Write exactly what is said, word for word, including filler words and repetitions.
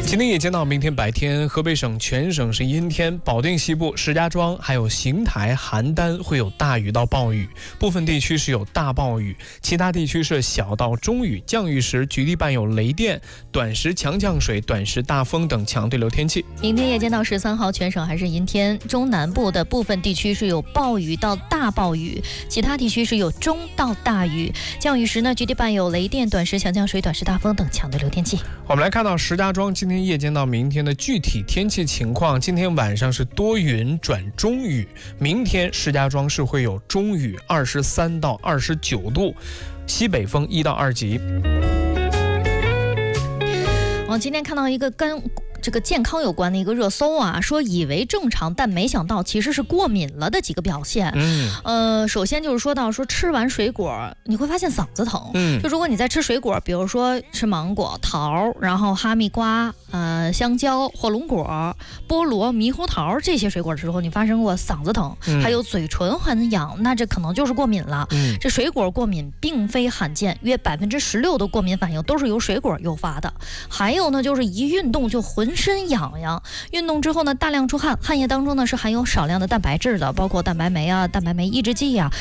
今天夜间到明天白天，河北省全省是阴天，保定西部、石家庄还有邢台、邯郸会有大雨到暴雨，部分地区是有大暴雨，其他地区是小到中雨，降雨时局地伴有雷电、短时强降水、短时大风等强对流天气。 明天夜间到十三号，全省还是阴天，中南部的部分地区是有暴雨到大暴雨，其他地区是有中到大雨，降雨时呢，局地伴有雷电、短时强降水、短时大风等强对流天气。 我们来看到石家庄今天夜间到明天的具体天气情况。今天晚上是多云转中雨，明天石家庄是会有中雨，二十三到二十九度，西北风一到二级。 我今天看到一个跟这个健康有关的一个热搜啊，说以为正常，但没想到其实是过敏了的几个表现。 嗯， 呃，首先就是说到说吃完水果你会发现嗓子疼。 嗯， 就如果你在吃水果，比如说吃芒果、桃，然后哈密瓜、呃香蕉、火龙果、菠萝、猕猴桃这些水果的时候，你发生过嗓子疼， 嗯、 还有嘴唇很痒，那这可能就是过敏了。 嗯， 这水果过敏并非罕见，约百分之十六的过敏反应都是由水果诱发的。还有呢，就是一运动就浑身痒痒，运动之后呢，大量出汗，汗液当中呢是含有少量的蛋白质的，包括蛋白酶啊、蛋白酶抑制剂啊，